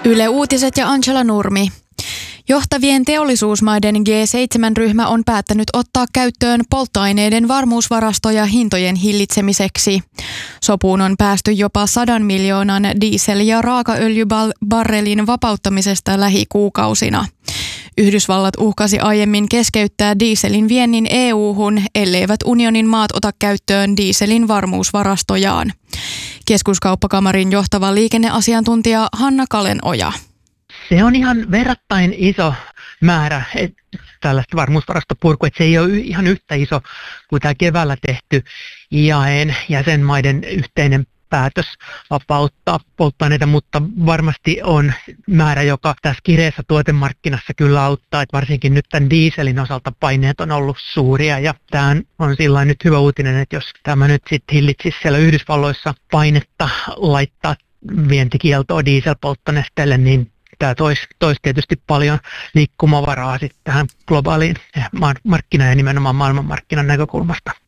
Yle Uutiset ja Angela Nurmi. Johtavien teollisuusmaiden G7-ryhmä on päättänyt ottaa käyttöön polttoaineiden varmuusvarastoja hintojen hillitsemiseksi. Sopuun on päästy jopa 100 miljoonan diesel- ja raakaöljybarrelin vapauttamisesta lähikuukausina. Yhdysvallat uhkasi aiemmin keskeyttää dieselin viennin EU-hun, elleivät unionin maat ota käyttöön dieselin varmuusvarastojaan. Keskuskauppakamarin johtava liikenneasiantuntija Hanna Kalenoja. Se on ihan verrattain iso määrä tällaista varmuusvarastopurkua, että se ei ole ihan yhtä iso kuin tämä keväällä tehty IAEn jäsenmaiden yhteinen päätös vapauttaa polttoaineita, mutta varmasti on määrä, joka tässä kireessä tuotemarkkinassa kyllä auttaa, että varsinkin nyt tämän dieselin osalta paineet on ollut suuria ja tämä on sillain nyt hyvä uutinen, että jos tämä nyt sitten hillitsisi siellä Yhdysvalloissa painetta laittaa vientikieltoa dieselpolttonesteelle, niin tämä toisi tietysti paljon liikkumavaraa sitten tähän globaaliin markkinaan ja nimenomaan maailmanmarkkinan näkökulmasta.